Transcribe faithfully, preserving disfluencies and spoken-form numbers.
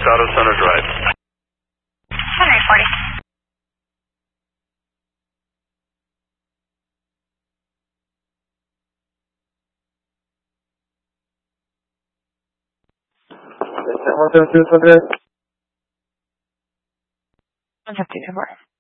Auto Center Drive. Henry forty. one seven two, one seven two, four.